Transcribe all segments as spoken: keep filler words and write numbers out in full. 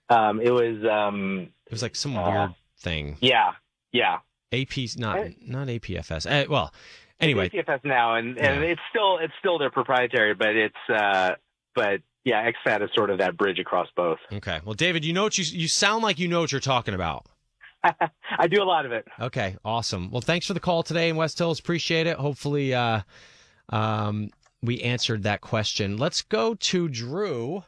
Um, it was um, It was like some uh, weird thing. Yeah, yeah. A P's not not A P F S. Uh, well, anyway, It's A P F S now, and, and Yeah. it's still it's still their proprietary, but it's uh, but yeah, X FAT is sort of that bridge across both. okay. Well, David, you know what you you sound like you know what you're talking about. I do a lot of it. Okay, awesome. Well, thanks for the call today in West Hills. Appreciate it. Hopefully, uh, um, we answered that question. Let's go to Drew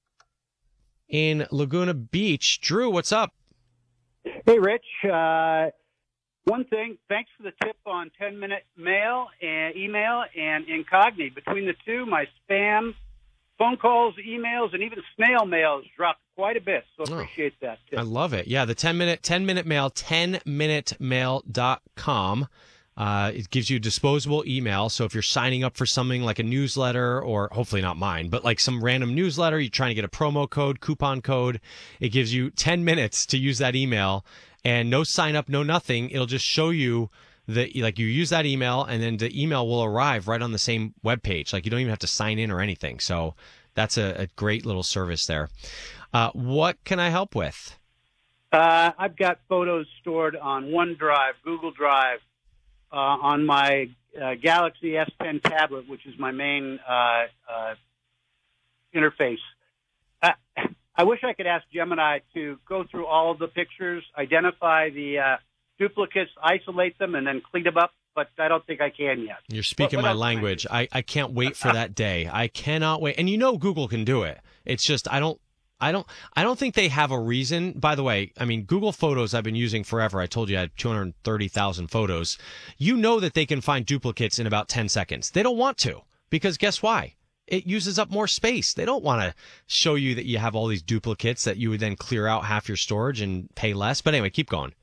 in Laguna Beach. Drew, what's up? Hey, Rich. Uh, one thing, thanks for the tip on ten-minute mail and email and Incogni. Between the two, my spam, phone calls, emails, and even snail mails dropped quite a bit, so Oh. appreciate that tip. I love it. Yeah, the ten minute ten minute mail, ten minute mail dot com. Uh, it gives you disposable email. So if you're signing up for something like a newsletter, or hopefully not mine, but like some random newsletter, you're trying to get a promo code, coupon code, it gives you ten minutes to use that email, and no sign up, no nothing. It'll just show you that, like, you use that email, and then the email will arrive right on the same web page. Like, you don't even have to sign in or anything. So that's a, a great little service there. Uh, what can I help with? Uh, I've got photos stored on OneDrive, Google Drive, uh, on my uh, Galaxy S ten tablet, which is my main uh, uh, interface. I, I wish I could ask Gemini to go through all of the pictures, identify the uh, duplicates, isolate them, and then clean them up, but I don't think I can yet. You're speaking What- what my else can I language. I, I can't wait for that day. I cannot wait. And you know Google can do it. It's just I don't I don't I don't think they have a reason. By the way, I mean, Google Photos I've been using forever. I told you I had two hundred thirty thousand photos. You know that they can find duplicates in about ten seconds. They don't want to, because guess why? It uses up more space. They don't want to show you that you have all these duplicates that you would then clear out half your storage and pay less. But anyway, keep going.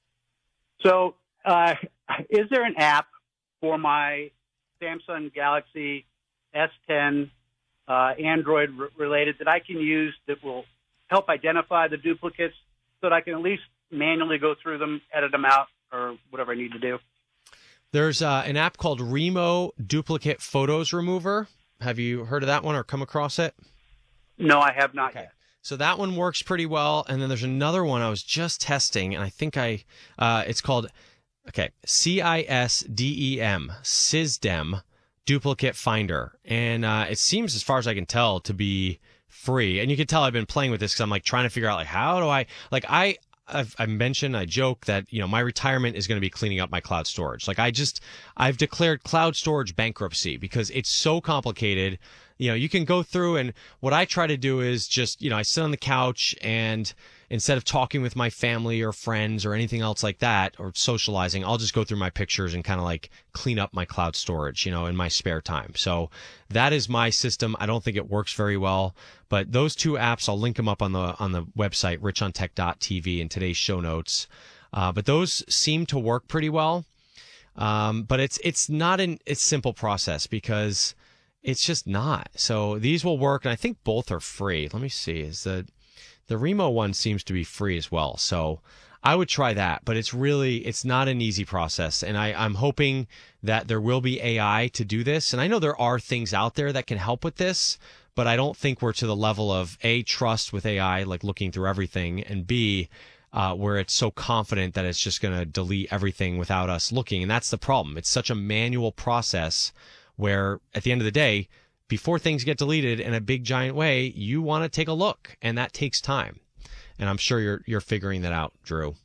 So, uh, is there an app for my Samsung Galaxy S ten uh, Android r- related that I can use that will help identify the duplicates so that I can at least manually go through them, edit them out, or whatever I need to do? There's uh, an app called Remo Duplicate Photos Remover. Have you heard of that one or come across it? No, I have not Okay. yet. So that one works pretty well. And then there's another one I was just testing, and I think I, uh, it's called, okay, C I S D E M, SysDem Duplicate Finder. And uh, it seems, as far as I can tell, to be free. And you can tell I've been playing with this because I'm like trying to figure out, like, how do I, like, I, I've, I mentioned, I joke that, you know, my retirement is going to be cleaning up my cloud storage. Like, I just, I've declared cloud storage bankruptcy because it's so complicated. You know, you can go through, and what I try to do is just, you know, I sit on the couch, and instead of talking with my family or friends or anything else like that, or socializing, I'll just go through my pictures and kind of like clean up my cloud storage, you know, in my spare time. So that is my system. I don't think it works very well, but those two apps, I'll link them up on the, on the website, rich on tech dot t v, in today's show notes. Uh, but those seem to work pretty well. Um, but it's, it's not an, it's simple process because it's just not. So these will work, and I think both are free. Let me see. Is the the Remo one seems to be free as well. So I would try that, but it's really, it's not an easy process. And I, I'm hoping that there will be A I to do this. And I know there are things out there that can help with this, but I don't think we're to the level of A, trust with A I, like looking through everything, and B, uh, where it's so confident that it's just going to delete everything without us looking. And that's the problem. It's such a manual process where at the end of the day, before things get deleted in a big giant way, you want to take a look, and that takes time. And I'm sure you're you're figuring that out, Drew.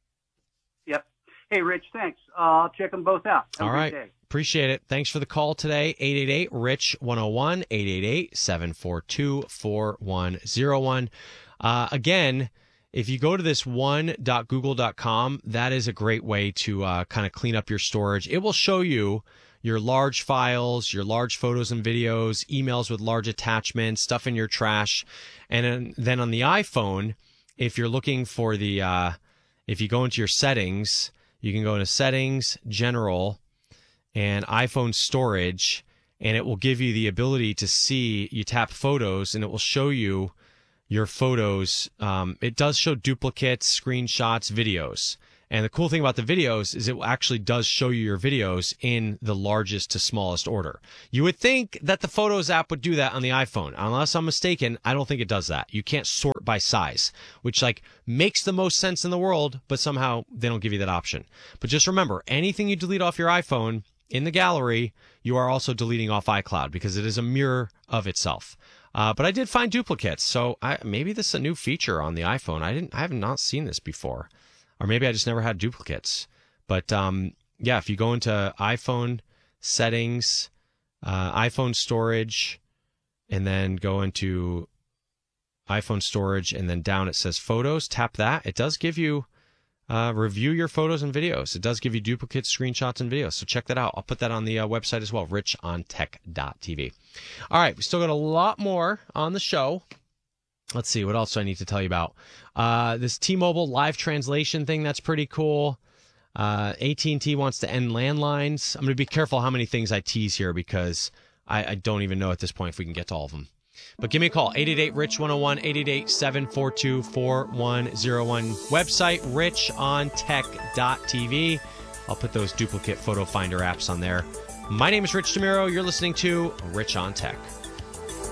Yep. Hey, Rich, thanks. Uh, I'll check them both out. Have a All great right. day. Appreciate it. Thanks for the call today. eight eight eight, R I C H, one oh one, eight eight eight, seven four two, four one oh one. Uh, again, if you go to this one dot google dot com, that is a great way to uh, kind of clean up your storage. It will show you your large files, your large photos and videos, emails with large attachments, stuff in your trash. And then on the iPhone, if you're looking for the, uh, if you go into your settings, you can go into settings, general, and iPhone storage, and it will give you the ability to see, you tap photos, and it will show you your photos. Um, it does show duplicates, screenshots, videos. And the cool thing about the videos is it actually does show you your videos in the largest to smallest order. You would think that the Photos app would do that on the iPhone. Unless I'm mistaken, I don't think it does that. You can't sort sort by size, which like makes the most sense in the world, but somehow they don't give you that option. But just remember, anything you delete off your iPhone in the gallery, you are also deleting off iCloud because it is a mirror of itself. Uh, but I did find duplicates, so I, maybe this is a new feature on the iPhone. I didn't, I have not seen this before, or maybe I just never had duplicates. But um, yeah, if you go into iPhone settings, uh, iPhone storage, and then go into iPhone storage, and then down it says Photos. Tap that. It does give you uh, review your photos and videos. It does give you duplicate screenshots and videos. So check that out. I'll put that on the uh, website as well, rich on tech dot t v. All right, we still got a lot more on the show. Let's see, what else do I need to tell you about? Uh, this T-Mobile live translation thing, that's pretty cool. Uh, A T and T wants to end landlines. I'm going to be careful how many things I tease here because I, I don't even know at this point if we can get to all of them. But give me a call, eight eight eight, rich one oh one, eight eight eight, seven four two, four one oh one. Website, rich on tech dot t v. I'll put those duplicate photo finder apps on there. My name is Rich DeMiro. You're listening to Rich on Tech.